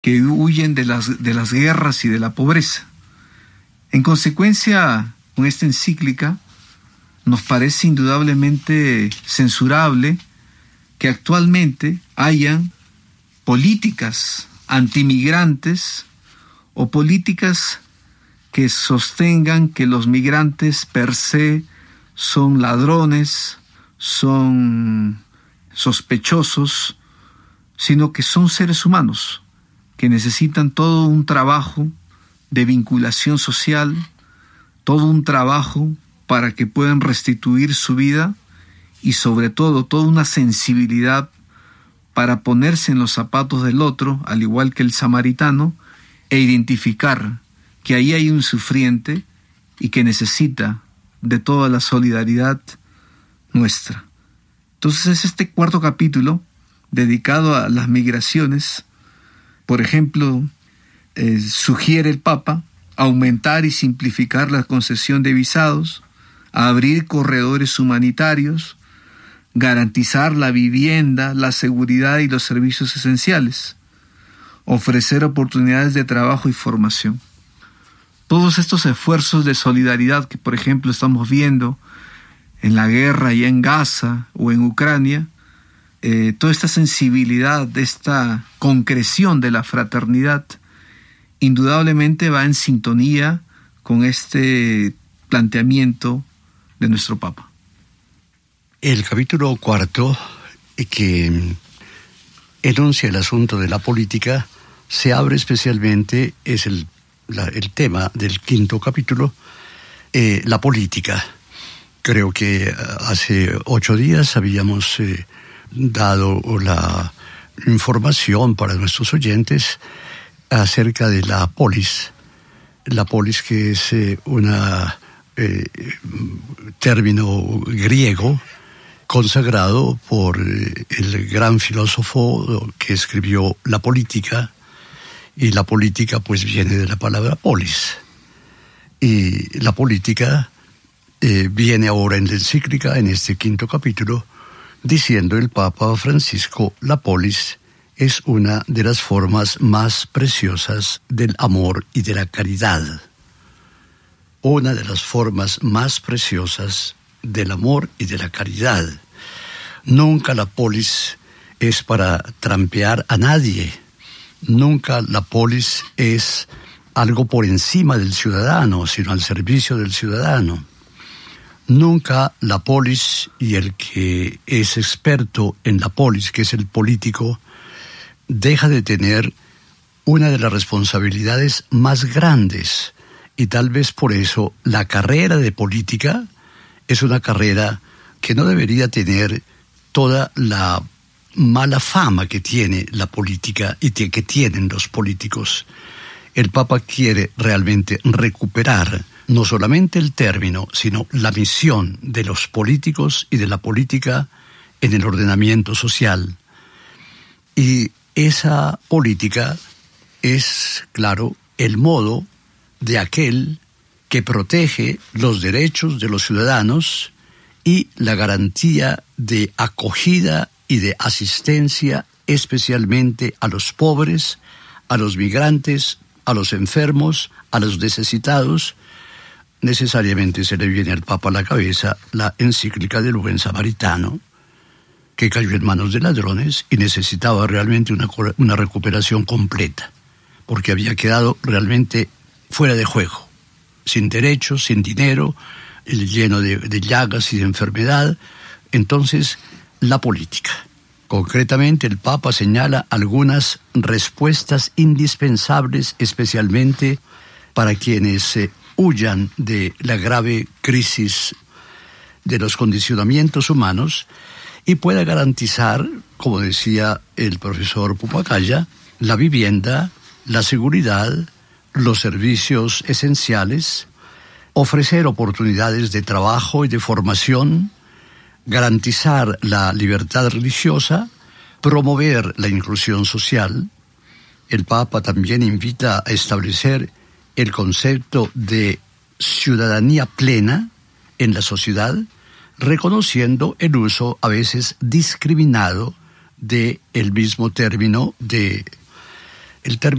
que huyen de las guerras y de la pobreza. En consecuencia, con esta encíclica, nos parece indudablemente censurable que actualmente hayan políticas antimigrantes o políticas que sostengan que los migrantes per se son ladrones, son sospechosos, sino que son seres humanos que necesitan todo un trabajo de vinculación social, todo un trabajo para que puedan restituir su vida y sobre todo toda una sensibilidad para ponerse en los zapatos del otro, al igual que el samaritano, e identificar que ahí hay un sufriente y que necesita de toda la solidaridad nuestra. Entonces es este cuarto capítulo dedicado a las migraciones. Por ejemplo, sugiere el Papa aumentar y simplificar la concesión de visados, abrir corredores humanitarios, garantizar la vivienda, la seguridad y los servicios esenciales, ofrecer oportunidades de trabajo y formación. Todos estos esfuerzos de solidaridad que, por ejemplo, estamos viendo en la guerra ya en Gaza o en Ucrania, toda esta sensibilidad, esta concreción de la fraternidad, indudablemente va en sintonía con este planteamiento de nuestro Papa. El capítulo 4, que enuncia el asunto de la política, se abre especialmente, es el tema del quinto capítulo, la política. Creo que hace 8 días habíamos dado la información para nuestros oyentes acerca de la polis. La polis, que es un término griego consagrado por el gran filósofo que escribió La Política, y la política pues viene de la palabra polis. Y la política viene ahora en la encíclica, en este quinto capítulo, diciendo el Papa Francisco: la polis es una de las formas más preciosas del amor y de la caridad. Una de las formas más preciosas del amor y de la caridad. Nunca la polis es para trampear a nadie. Nunca la polis es algo por encima del ciudadano, sino al servicio del ciudadano. Nunca la polis, y el que es experto en la polis, que es el político, deja de tener una de las responsabilidades más grandes, y tal vez por eso la carrera de política es una carrera que no debería tener toda la mala fama que tiene la política y que tienen los políticos. El Papa quiere realmente recuperar no solamente el término, sino la misión de los políticos y de la política en el ordenamiento social. Y esa política es, claro, el modo de aquel que protege los derechos de los ciudadanos y la garantía de acogida y de asistencia especialmente a los pobres, a los migrantes, a los enfermos, a los necesitados. Necesariamente se le viene al Papa a la cabeza la encíclica del buen samaritano, que cayó en manos de ladrones y necesitaba realmente una recuperación completa, porque había quedado realmente fuera de juego, sin derechos, sin dinero, lleno de llagas y de enfermedad. Entonces, la política. Concretamente, el Papa señala algunas respuestas indispensables, especialmente para quienes huyan de la grave crisis de los condicionamientos humanos y pueda garantizar, como decía el profesor Pupacaya, la vivienda, la seguridad, los servicios esenciales, ofrecer oportunidades de trabajo y de formación, garantizar la libertad religiosa, promover la inclusión social. El Papa también invita a establecer el concepto de ciudadanía plena en la sociedad, reconociendo el uso a veces discriminado de el mismo término,